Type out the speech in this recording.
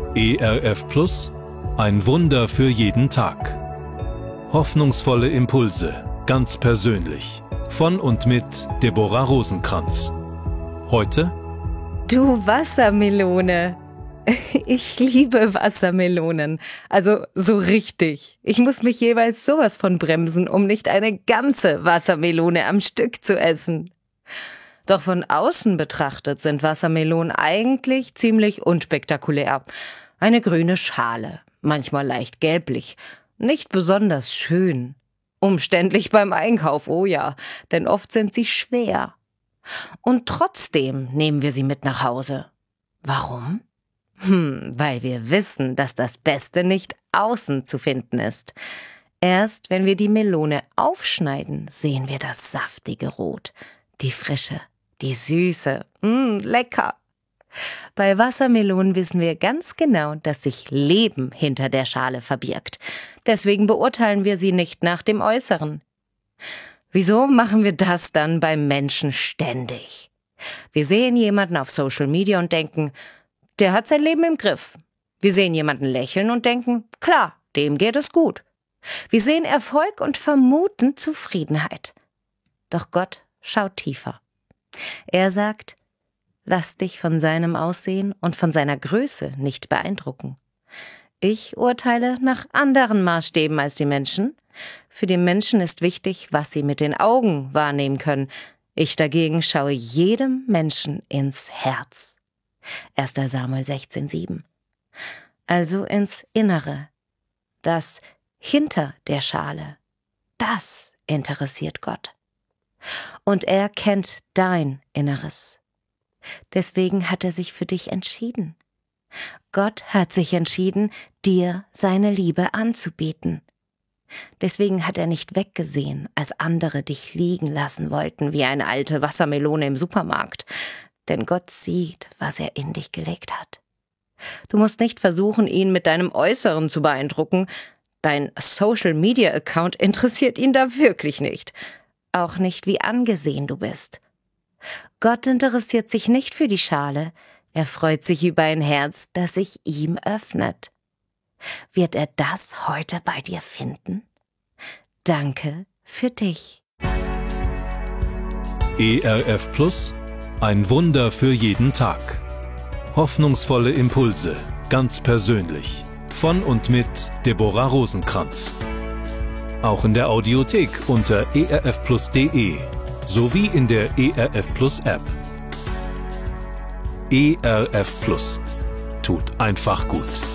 ERF Plus, ein Wunder für jeden Tag. Hoffnungsvolle Impulse, ganz persönlich. Von und mit Deborah Rosenkranz. Heute: Du Wassermelone. Ich liebe Wassermelonen. Also so richtig. Ich muss mich jeweils sowas von bremsen, um nicht eine ganze Wassermelone am Stück zu essen. Doch von außen betrachtet sind Wassermelonen eigentlich ziemlich unspektakulär. Eine grüne Schale, manchmal leicht gelblich, nicht besonders schön. Umständlich beim Einkauf, oh ja, denn oft sind sie schwer. Und trotzdem nehmen wir sie mit nach Hause. Warum? Weil wir wissen, dass das Beste nicht außen zu finden ist. Erst wenn wir die Melone aufschneiden, sehen wir das saftige Rot, die Frische, die Süße, lecker. Bei Wassermelonen wissen wir ganz genau, dass sich Leben hinter der Schale verbirgt. Deswegen beurteilen wir sie nicht nach dem Äußeren. Wieso machen wir das dann beim Menschen ständig? Wir sehen jemanden auf Social Media und denken, der hat sein Leben im Griff. Wir sehen jemanden lächeln und denken, klar, dem geht es gut. Wir sehen Erfolg und vermuten Zufriedenheit. Doch Gott schaut tiefer. Er sagt, lass dich von seinem Aussehen und von seiner Größe nicht beeindrucken. Ich urteile nach anderen Maßstäben als die Menschen. Für die Menschen ist wichtig, was sie mit den Augen wahrnehmen können. Ich dagegen schaue jedem Menschen ins Herz. 1. Samuel 16,7. Also ins Innere. Das hinter der Schale. Das interessiert Gott. Und er kennt dein Inneres. Deswegen hat er sich für dich entschieden. Gott hat sich entschieden, dir seine Liebe anzubieten. Deswegen hat er nicht weggesehen, als andere dich liegen lassen wollten wie eine alte Wassermelone im Supermarkt. Denn Gott sieht, was er in dich gelegt hat. Du musst nicht versuchen, ihn mit deinem Äußeren zu beeindrucken. Dein Social-Media-Account interessiert ihn da wirklich nicht. Auch nicht, wie angesehen du bist. Gott interessiert sich nicht für die Schale. Er freut sich über ein Herz, das sich ihm öffnet. Wird er das heute bei dir finden? Danke für dich. ERF Plus, ein Wunder für jeden Tag. Hoffnungsvolle Impulse, ganz persönlich. Von und mit Deborah Rosenkranz. Auch in der Audiothek unter erfplus.de sowie in der ERF Plus App. ERF Plus. Tut einfach gut.